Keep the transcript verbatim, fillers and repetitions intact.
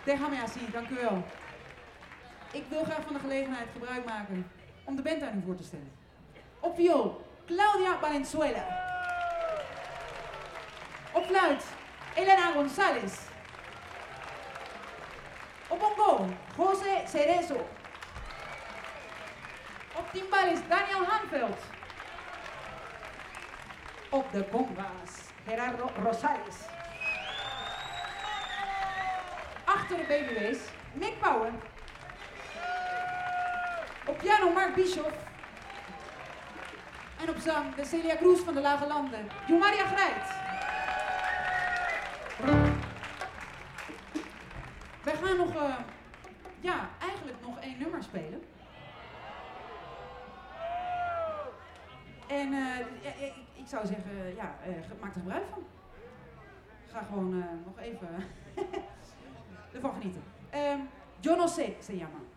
Déjame así, dank u wel. Ik wil graag van de gelegenheid gebruik maken om de band aan u voor te stellen. Op viool, Claudia Valenzuela. Op fluit, Elena González. Op bongo, José Cerezo. Op timbales, Daniel Hanveld. Op de congas, Gerardo Rosales. Achter de B B W's, Mick Power. Op piano, Mark Bischoff. En op zang, de Celia Cruz van de Lage Landen, Jomaria Grijt. Wij gaan nog, uh, ja, eigenlijk nog één nummer spelen. En uh, ik, ik zou zeggen, ja, uh, maak er gebruik van. Ga gewoon uh, nog even ervan genieten. Um, Yo no sé se llama.